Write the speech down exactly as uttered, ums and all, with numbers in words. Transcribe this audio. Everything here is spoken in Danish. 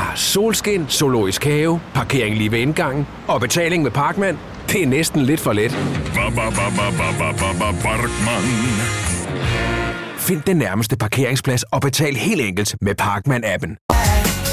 solskin, zoologisk have, parkering lige ved indgangen og betaling med Parkman. Det er næsten lidt for let. Find den nærmeste parkeringsplads og betal helt enkelt med Parkman-appen.